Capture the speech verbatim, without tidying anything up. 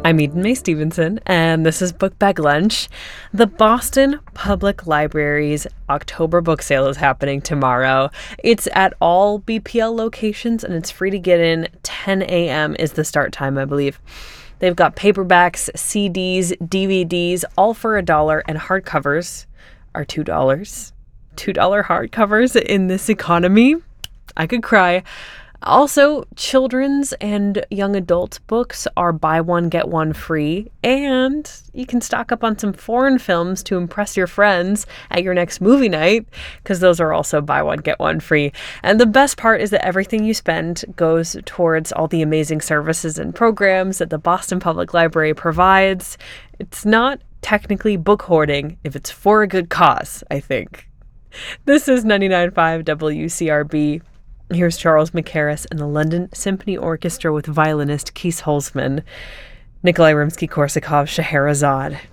I'm Eden Mae Stevenson, and this is Book Bag Lunch. The Boston Public Library's October book sale is happening tomorrow. It's at all B P L locations, and it's free to get in. ten a.m. is the start time, I believe. They've got paperbacks, C Ds, D V Ds, all for a dollar, and hardcovers are two dollars. two dollar hardcovers in this economy? I could cry. Also, children's and young adult books are buy one, get one free, and you can stock up on some foreign films to impress your friends at your next movie night, because those are also buy one, get one free. And the best part is that everything you spend goes towards all the amazing services and programs that the Boston Public Library provides. It's not technically book hoarding if it's for a good cause, I think. This is ninety-nine point five W C R B. Here's Charles Mackerras and the London Symphony Orchestra with violinist Kees Holzman. Nikolai Rimsky-Korsakov, Scheherazade.